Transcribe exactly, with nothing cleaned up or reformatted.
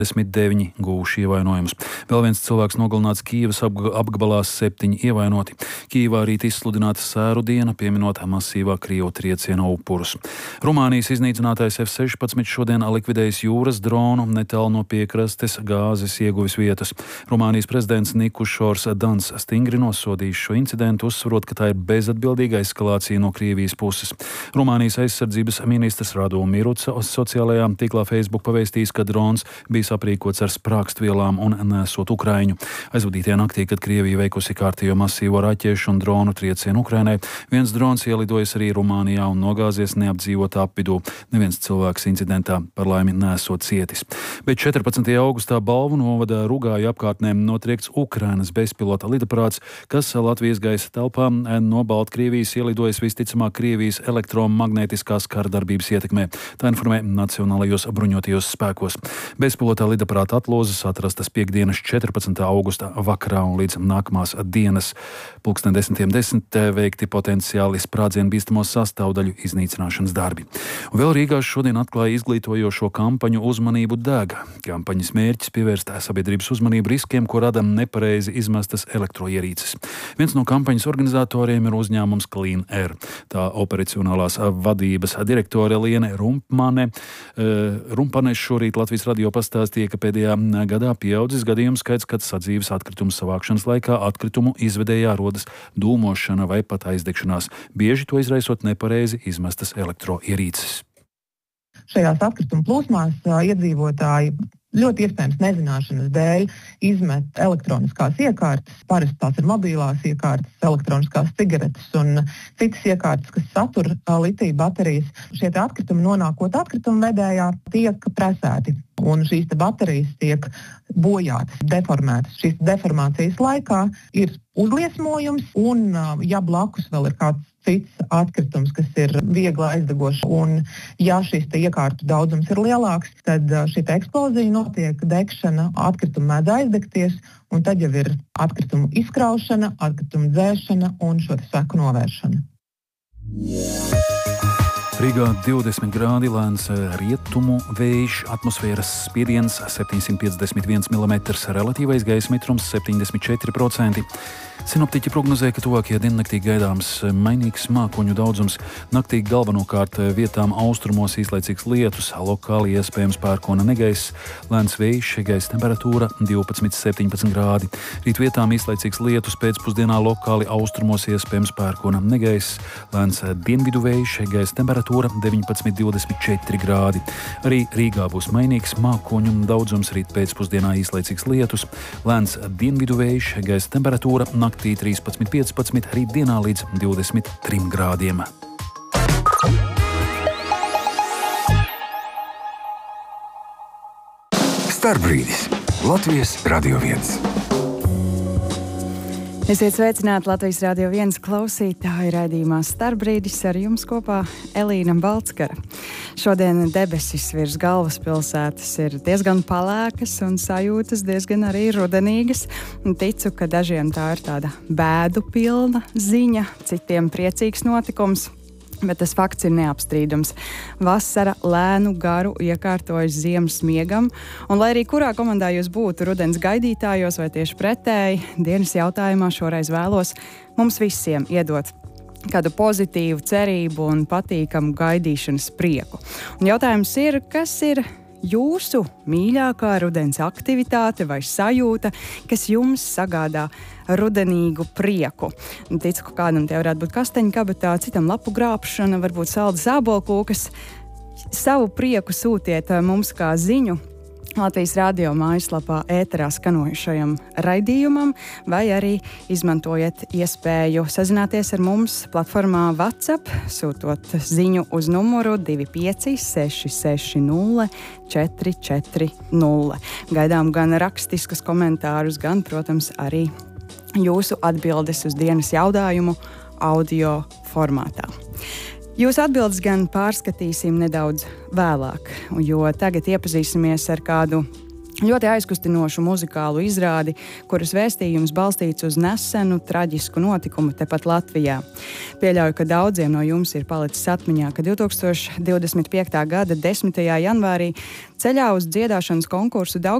desmit deviņi guvuši ievainojumus. Vēl viens cilvēks nogalināts Kijevas apgabalā, septiņi ievainoti. Kijevā rīt izsludināta sēru diena, pieminot masīvā Krievu trieciena upurus. Rumānijas iznīcinātais F sešpadsmit šodien likvidējis jūras dronu netālu no piekrastes gāzes ieguves vietas. Rumānijas prezidents Nikušors Dans stingri nosodījis šo incidentu, uzsverot, ka tā ir bezatbildīga eskalācija no Krievijas puses. Rumānijas aizsardzības ministrs Radu Miruca sociālajā tīklā Facebook pavēstījis, ka drons bija aprīkots ar sprākstvielām un nesot Ukraiņu. Aizvadītajā naktī, kad Krievija veikusi kārtējo masīvo raķešu un dronu triecienu Ukrainai, viens drons ielidojas arī Rumānijā un nogāzies neapdzīvotā apvidū. Neviens cilvēks incidentā par laimi nesot cietis. Bet četrpadsmitajā augustā Balvu novada Rugāju apkārtnēm notriekts Ukrainas bezpilota lidaparāts, kas Latvijas gaisa telpā no Baltkrievijas ielidojas visticamāk Krievijas elektromagnētiskās kardarbības ietekmē. Tā informē Nacionālajos bruņotajos spēkos. Bezpilota lidaparāta atlozes atrastas piekdienas četrpadsmitā augusta vakarā un līdz nākamās dienas pulksten desmitiem desmit veikti potenciāli sprādzienu bīstamo sastāvdaļu iznīcināšanas darbi. Un vēl Rīgā šodien atklāja izglītojošo kampaņu Uzmanību deg. Kampaņas mērķis pievērst sabiedrības uzmanību riskiem, ko rada nepareizi izmestas elektroierīces. Viens no kampaņas organizatoriem ir uzņēmums Clean Air. Tā operacionālās vadības direktore Liene Rumpmane. Rumpane šorīt Latvijas radio pastāstīja, ka pēdējā gadā pieaudzis gadījumu skaits, kad sadzīves atkritumu savākšanas laikā atkritumu izvedējā rodas dūmošana vai pat aizdegšanās, bieži to izraisot nepareizi izmestas elektroierīces. Šajās atkrituma plūsmās iedzīvotāji ļoti iespējams nezināšanas dēļ izmet elektroniskās iekārtas, parasti tās ir mobilās iekārtas, elektroniskās cigaretes un citas iekārtas, kas satur litija baterijas. Šie atkritumi nonākot atkrituma vedējā tiek presēti, un šīs baterijas tiek bojātas, deformētas. Šīs deformācijas laikā ir uzliesmojums, un ja blakus vēl ir kāds cits atkritums, kas ir viegli aizdegošs, un ja šis iekārtu daudzums ir lielāks, tad šī eksplozija notiek, degšana, atkritumi mēdz aizdegties, un tad jau ir atkritumu izkraušana, atkritumu dzēšana un šo seku novēršana. Rīgā divdesmit grādi, lēns rietumu vējš, atmosfēras spiediens septiņsimt piecdesmit viens milimetrs, relatīvais gaisa mitrums septiņdesmit četri procenti. Sinoptiķi prognozē, ka tuvākajā diennaktī gaidāms mainīgs mākoņu daudzums. Naktī galvenokārt vietām austrumos īslaicīgs lietus, lokāli iespējams pērkona negaiss, lēns vējš, gaisa temperatūra divpadsmit septiņpadsmit grādi. Rīt vietām īslaicīgs lietus, pēcpusdienā lokāli austrumos iespējams pērkona negaiss, lēns dienvidu vējš, gaisa temperatūra deviņpadsmit divdesmit četri grādi. Arī Rīgā būs mainīgs mākoņu daudzums, rīt pēcpusdienā īslaicīgs lietus, lēns dienvidu vējš, gaisa temperatūra naktī trīspadsmit piecpadsmit, rīt dienā līdz divdesmit trim grādiem. Starpbrīdis Latvijas Radio viens. Esiet sveicināti Latvijas Radio viens klausītāji raidījumā Starpbrīdis, ar jums kopā Elīna Balckara. Šodien debesis virs galvaspilsētas ir diezgan palēkas un sajūtas diezgan arī rudenīgas. Ticu, ka dažiem tā ir tāda bēdu pilna ziņa, citiem priecīgs notikums. Bet tas fakts ir neapstrīdams. Vasara lēnu garu iekārtojas ziemas miegam, un lai arī kurā komandā jūs būtu rudens gaidītājos vai tieši pretēji, dienas jautājumā šoreiz vēlos mums visiem iedot kādu pozitīvu cerību un patīkamu gaidīšanas prieku. Un jautājums ir, kas ir jūsu mīļākā rudens aktivitāte vai sajūta, kas jums sagādā rudenīgu prieku? Ticu, ka kādam te varētu būt kasteņu kabatā, citam lapu grābšana, varbūt saldas ābolkūkas. Savu prieku sūtiet mums kā ziņu Latvijas radio mājaslapā ēterā skanojušajam raidījumam, vai arī izmantojiet iespēju sazināties ar mums platformā WhatsApp, sūtot ziņu uz numuru divi pieci seši seši nulle četri četri nulle. Gaidām gan rakstiskus komentārus, gan, protams, arī jūsu atbildes uz dienas jautājumu audio formātā. Jūsu atbildes gan pārskatīsim nedaudz vēlāk, jo tagad iepazīsimies ar kādu Ļoti aizkustinošu muzikālu izrādi, kuras vēstījums balstīts uz nesenu traģisku notikumu tepat Latvijā. Pieļauju, ka daudziem no jums ir palicis atmiņā, ka divtūkstoš divdesmit piektā gada desmitajā janvārī ceļā uz dziedāšanas konkursu